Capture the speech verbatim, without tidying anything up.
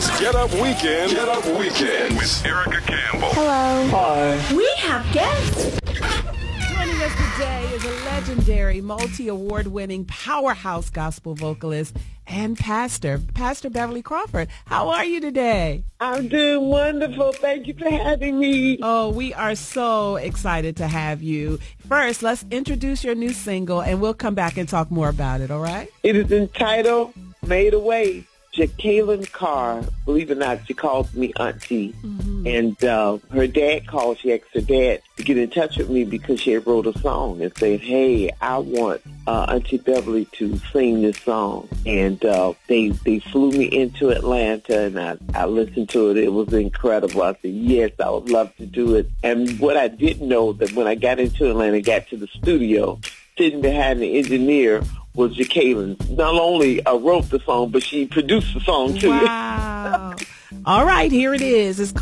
It's Get Up Weekend. Get Up Weekend with Erica Campbell. Hello. Hi. We have guests. Joining us today is a legendary, multi-award-winning powerhouse gospel vocalist and pastor, Pastor Beverly Crawford. How are you today? I'm doing wonderful. Thank you for having me. Oh, we are so excited to have you. First, let's introduce your new single, and we'll come back and talk more about it, all right? It is entitled Made Away. Jacqueline Carr, believe it or not, she calls me auntie. Mm-hmm. And uh, her dad called, she asked her dad to get in touch with me because she had wrote a song and said, hey, I want uh, Auntie Beverly to sing this song. And uh, they they flew me into Atlanta, and I, I listened to it. It was incredible. I said, yes, I would love to do it. And what I didn't know, that when I got into Atlanta, got to the studio, sitting behind the engineer was Jacqueline. Not only uh, wrote the song, but she produced the song, too. Wow. All right, here it is. It's called